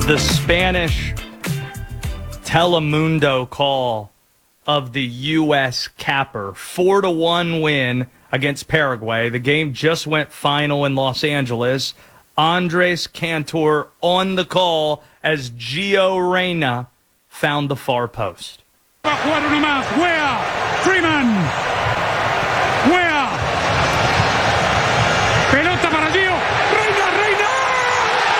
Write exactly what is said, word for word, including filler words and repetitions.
the Spanish Telemundo call of the U S capper. four to one win against Paraguay. The game just went final in Los Angeles. Andres Cantor on the call as Gio Reyna found the far post. Va a jugar uno más. Wea.